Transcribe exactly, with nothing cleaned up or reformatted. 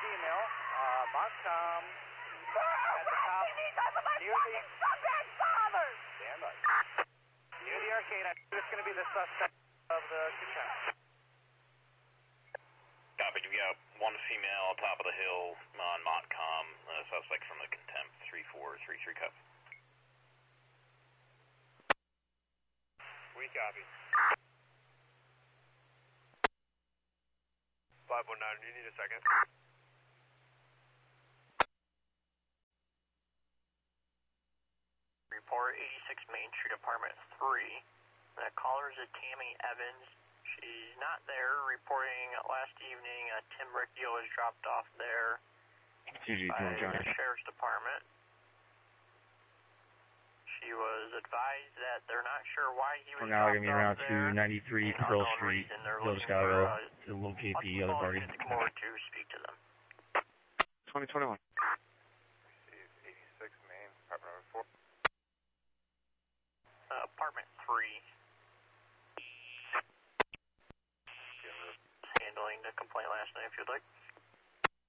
female, uh, Montcom, at the top, near the... scumbag father! Stand by. Near the arcade, I think it's going to be the suspect of the contempt. Copy, we got one female, top of the hill on Montcom, uh, suspect from the contempt, three four three three cup. We copy. five one nine, you need a second? Report eighty-six Main Street, Apartment three. The caller is a Tammy Evans. She's not there. Reporting last evening, uh, Tim Riccio was dropped off there by the Sheriff's Department. She was advised that they're not sure why he was We're now dropped going to be off around there. to ninety-three Pearl Street, Villa Chicago, to locate the other party. To come over to speak to them. twenty twenty-one. eighty-six Main, apartment number four. Uh, apartment three. Handling the complaint last night if you'd like.